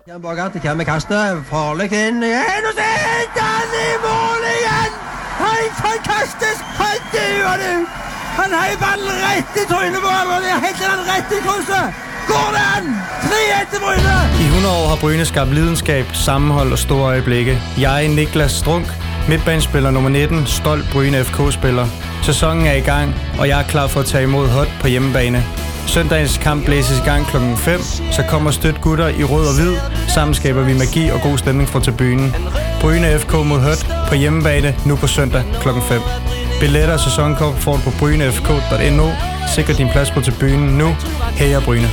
Jan Borgart, det kan med kastet. Farligt ind igen, og så henter han i mål igen! Helt fantastisk! Han dør det! Han har ballen ret i trynet på ham, og det henter han ret i krydset! Går det an? 3-1 til Bryne! I 100 år har Bryne skabt lidenskab, sammenhold og store øjeblikke. Jeg, Niklas Strunk, midtbanespiller nummer 19, stolt Bryne FK-spiller. Sæsonen er i gang, og jeg er klar for at tage imod Hot på hjemmebane. Søndagens kamp blæses i gang klokken 5, så kommer støt gutter i rød og hvid. Sammen skaber vi magi og god stemning for tribunen. Bryne FK mod Hot på hjemmebane nu på søndag klokken 5. Billetter og sæsonkort får du på brynefk.no. Sikre din plads på tribunen nu. Heja Bryne!